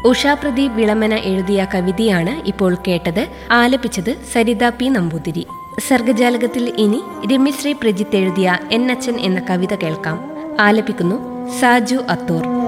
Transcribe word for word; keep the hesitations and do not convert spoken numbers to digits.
ഉഷാപ്രദീപ് വിളമന എഴുതിയ കവിതയാണ് ഇപ്പോൾ കേട്ടത്. ആലപിച്ചത് സരിത പി നമ്പൂതിരി. സർഗജാലകത്തിൽ ഇനി രമ്യശ്രീ പ്രജിത്ത് എഴുതിയ എന്നച്ചൻ എന്ന കവിത കേൾക്കാം. ആലപിക്കുന്നു സാജു അത്തൂർ.